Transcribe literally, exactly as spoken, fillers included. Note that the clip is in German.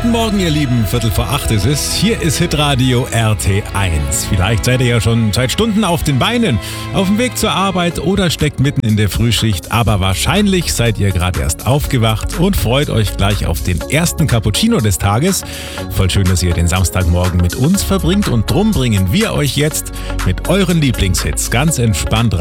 Guten Morgen, ihr Lieben. Viertel vor acht ist es. Hier ist Hitradio R T eins. Vielleicht seid ihr ja schon seit Stunden auf den Beinen, auf dem Weg zur Arbeit oder steckt mitten in der Frühschicht. Aber wahrscheinlich seid ihr gerade erst aufgewacht und freut euch gleich auf den ersten Cappuccino des Tages. Voll schön, dass ihr den Samstagmorgen mit uns verbringt. Und drum bringen wir euch jetzt mit euren Lieblingshits ganz entspannt